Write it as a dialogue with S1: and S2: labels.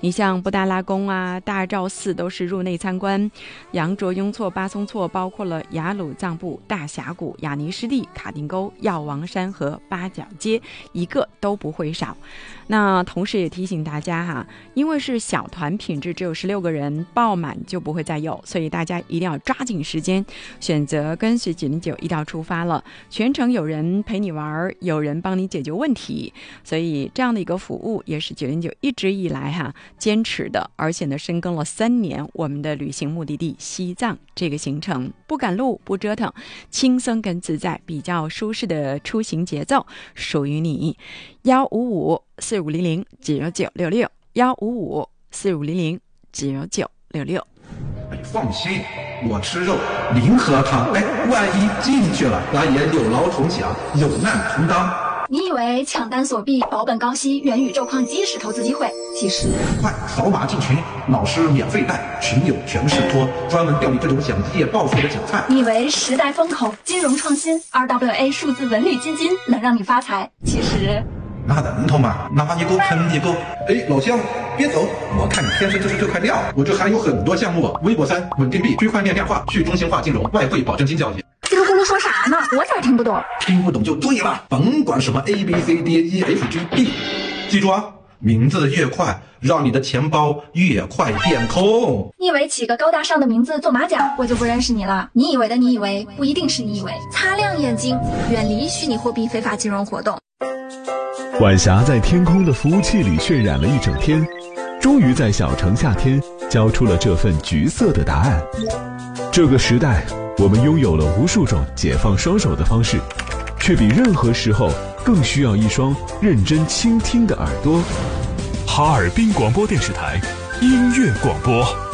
S1: 你像布达拉宫啊、大昭寺都是入内参观，羊卓雍措、巴松措包括了雅鲁藏布、大峡谷、雅尼湿地、卡丁沟、药王山和八角街，一个都不会少。那同时也提醒大家哈，因为是小团品质，只有16个人，爆满就不会再有，所以大家一定要抓紧时间，选择跟随909一道出发了。全程有人陪你玩，有人帮你解决问题，所以这样的一个服务也是909一直以来坚持的，而且呢深耕了3年。我们的旅行目的地西藏这个行程不赶路不折腾，轻松跟自在，比较舒适的出行节奏属于你。15545009966 15545009966。
S2: 放心，我吃肉零喝汤。万一进去了，咱也有劳同享，有难同当。
S3: 你以为抢单锁币、保本高息、元宇宙矿机是投资机会，其实
S2: 快扫码进群，老师免费带，群友全是托，专门钓你这种想一夜暴富的韭菜。
S3: 你以为时代风口、金融创新、RWA 数字文旅基金能让你发财，其实
S2: 那能头吗？拿一个坑一个。老乡别走，我看你天生就是这块料，我这还有很多项目，微博3、稳定币、区块链电话、去中心化金融、外汇保证金交易。
S3: 叽里咕噜说啥呢？我咋听不懂？
S2: 听不懂就对了，甭管什么 ABCDEFGB， 记住啊，名字越快，让你的钱包越快变空。
S3: 你以为起个高大上的名字做马甲，我就不认识你了？你以为的你以为，不一定是你以为。擦亮眼睛，远离虚拟货币非法金融活动。
S4: 晚霞在天空的服务器里渲染了一整天，终于在小城夏天交出了这份橘色的答案。这个时代，我们拥有了无数种解放双手的方式，却比任何时候更需要一双认真倾听的耳朵。
S5: 哈尔滨广播电视台音乐广播。